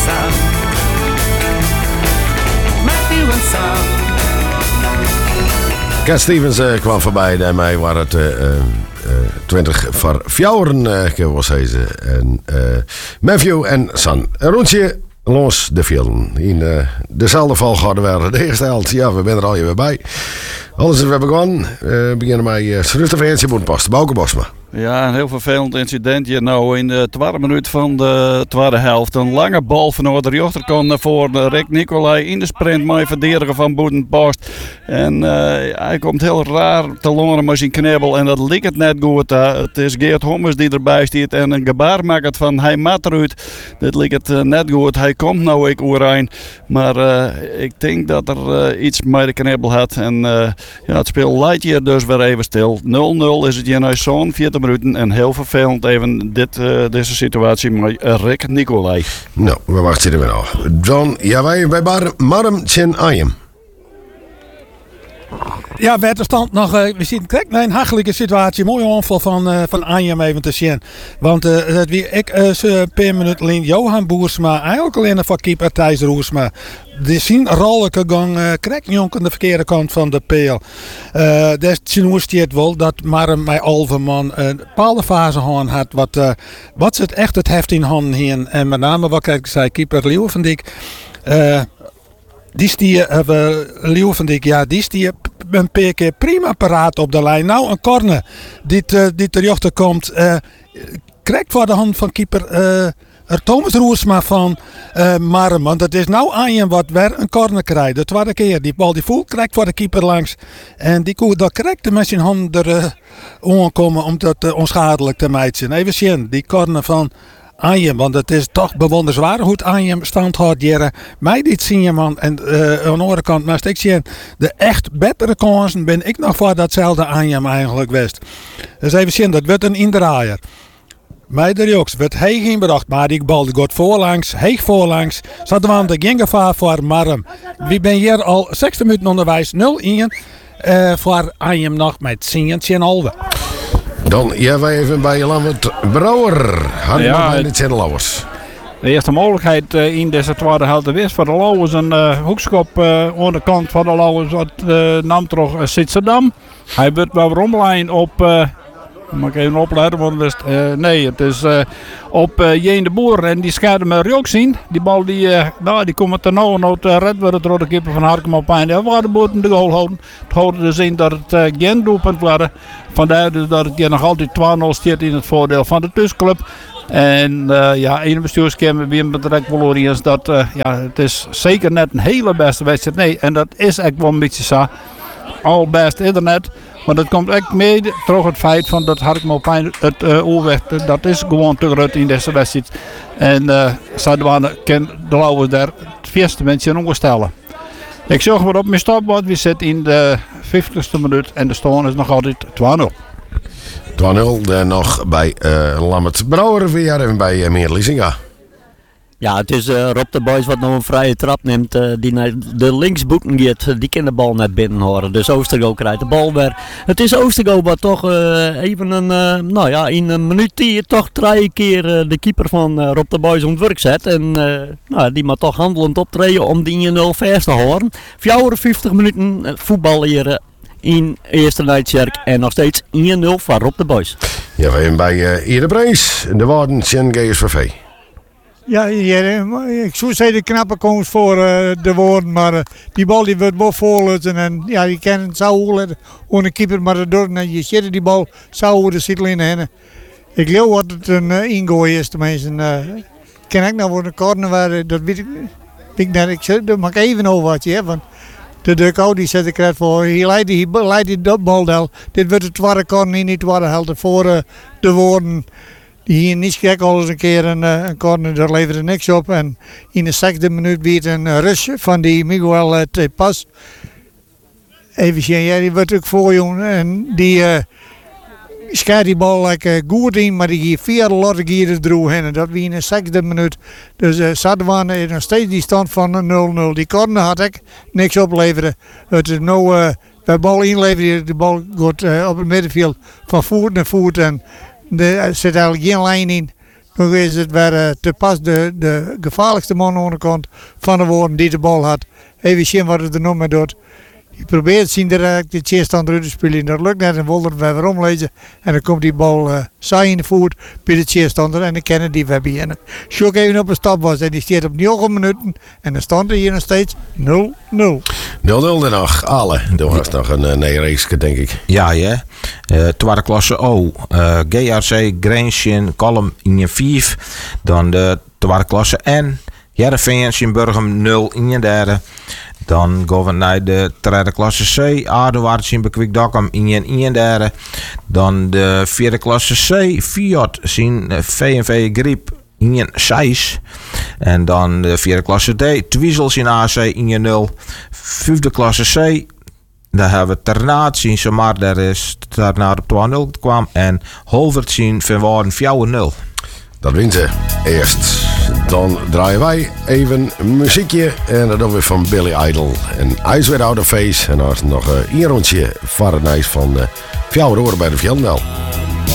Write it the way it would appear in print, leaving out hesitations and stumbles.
Son. Matthew and Son. Cat Stevens kwam voorbij. Daarmee waren het 20 voor fjouwen, was deze. En Matthew en Son. Een rondje langs de velden. In dezelfde volgorde waren de eerste helft. Ja, we zijn er al weer bij. Alles is weer begonnen. We beginnen met Rustig Verentie Boenpost. Bouke Bosma. Ja, een heel vervelend incidentje. Nou, in de 12e minuut van de tweede helft. Een lange bal vanuit de rechterkant voor Rick Nicolai in de sprint met verdediger van Boetenpost. En hij komt heel raar te longen met zijn knibbel. En dat lijkt het net goed. Het is Geert Hommers die erbij staat. En een gebaar maakt het van hij mat eruit. Dit lijkt het net goed. Hij komt nou ook oerijn. Maar ik denk dat er iets met de knibbel had. En ja, het speel leidt hier dus weer even stil. 0-0 is het hier naar zo'n 40 minuten. En heel vervelend even deze situatie met Rick Nicolai. Nou, we wachten er weer nog. Dan, ja, wij bij Marm Tjen Ayem. Ja, werd de stand nog. We zien kijk, een hachelijke situatie. Mooie aanval van Ayem even te zien. Want dat wie ik per minuut alleen Johan Boersma, eigenlijk alleen voor keeper Thijs Roersma. Die zien rollijke gang krekjonk aan de verkeerde kant van de peel. Daar het wel dat Marm met Alverman een bepaalde fase had wat ze het echt het heft in handen heen. En met name wat ik zei, keeper Leeuwendijk. Die Leeuwendijk, ja, die stier een paar keer prima paraat op de lijn. Nou, een corner die ter komt. Krijgt voor de hand van keeper Thomas Roersma van Marm. Want het is nou aan je wat weer een corner krijgt. De tweede keer. Die bal die voelt, krijgt voor de keeper langs. En die koe dat krijgt met zijn hand er onkomen om dat onschadelijk te maken. Even zien, die corner van Ayem, want het is toch bewonderenswaardig hoe het Ayem stand houdt jaren. Mij dit zien je man. En aan de andere kant, maar ik zie de echt betere kansen ben ik nog voor datzelfde Ayem eigenlijk wist. Dus even zien, dat wordt een indraaier. Mij de Joks werd hij geen bedacht, maar die bal gaat voorlangs, heeg voorlangs. Zat er aan de geen gevaar voor Marm. We ben hier al 60 minuten onderwijs 0-1 voor Ayem nog met Sien Alve. Dan ja, wij even bij Lambert Brouwer. Ja, bij de Tjennelauwers. De eerste mogelijkheid in deze tweede helft is voor de Lauwers een hoekschop aan de kant van de Lauwers. Dat nam toch Sitterdam. Hij wordt wel omlijn op... mag ik even opleiden, want het is op Jeen de Boer en die schade me ook zien. Die bal die komt er nou uit red wordt door de keeper van Harkema Pijn. Ja, we hadden boven de goal houden. Het hoorde dus in dat het geen doelpunt was. Vandaar dus dat het hier nog altijd 2-0 staat in het voordeel van de tussenclub. En in bestuurskamer weer direct verloren is dat het is zeker net een hele beste wedstrijd. Nee, en dat is echt wel een beetje zo. Al best internet. Maar dat komt echt mee door het feit van dat Harkema Pijn het oorweg. Dat is gewoon te groot in deze wedstrijd. En Sadwane kan de Lauwers daar het eerste mensen omstellen. Ik zorg maar op mijn stopbord. We zitten in de 50ste minuut en de stand is nog altijd 2-0. 2-0, dan nog bij Lambert Brouwer weer even bij Meer Liesinga. Ja, het is Rob de Boys wat nog een vrije trap neemt die naar de linksboeken gaat. Die kan de bal net binnen horen. Dus Oostergo krijgt de bal weer. Het is Oostergo wat toch even in een minuut toch 3 keer de keeper van Rob de Boys om het werk zet. En die maar toch handelend optreden om die 0 vers te horen. 54 minuten voetbal hier in eerste Nijtjerk en nog steeds 1-0 voor Rob de Boys. Ja, we zijn bij Ede Brees. De Waarden Sjen GSVV. Ja, ik zou zeggen de knappe komst voor de woorden, maar die bal die wordt wel voorletten en ja, die kan het zo letten onder de keeper, maar door je zit die bal zo over de zitel in de Ik geloof wat het een ingooi is, tenminste. Kan ik nou voor een corner waar, dat weet ik net, ik maak even over wat je hebt, want de kou die zet ik net voor, hier leidt die bal al. Dit wordt de tweede corner, niet de tweede helft voor de woorden. Die hier niet gek al eens een keer een corner, daar leverde niks op. En in de 6e minuut weer een rush van die Miguel Tepas. Even zien, ja, die wordt ook voor jongen. En die schijt die bal lekker goed in, maar die hier 4 lotte keer droeg heen. Dat weer in de 6e minuut. Dus Sadwan nog steeds die stand van 0-0. Die corner had ik niks opleveren. Het is nou bij bal inleveren, de bal gaat op het middenveld van voet naar voet. En er zit eigenlijk geen lijn in. nog is het weer te pas de gevaarlijkste man aan de kant van de woorden die de bal had. Even zien wat het er nog mee doet. Je probeert zien direct de tegenstander uit te spelen. Dat lukt net en wilde het weer omlezen. En dan komt die bal saai in de voet bij de tegenstander en dan kennen die weer beginnen. Als even op een stap was en die staat op 9 minuten en dan stond er hier nog steeds 0-0. 0-0 nog, alle. Dat was nog een nee-race, denk ik. Ja, ja. Tweede klasse O. GRC Grensjen Kolm in 5. Dan de tweede klasse N. Heerenveen in Burgum 0 in je derde. Dan gaan we naar de derde klasse C. Aardewaarts in Bekwikdokkum in je derde. Dan de vierde klasse C. Fiat zien V&V Griep in je 6. En dan de vierde klasse D. Twiezels in AC in je 0. Vijfde klasse C. Daar hebben we Ternaat zien zomaar daar is Ternaat op 2-0 kwam. En Holvert zien Van Waarden 4-0. Dat wint ze eerst. Dan draaien wij even muziekje. En dat doen we van Billy Idol. En Ice Without a Face. En dan is er nog een rondje Varenijs van 4 uur bij de Vjeldenbel.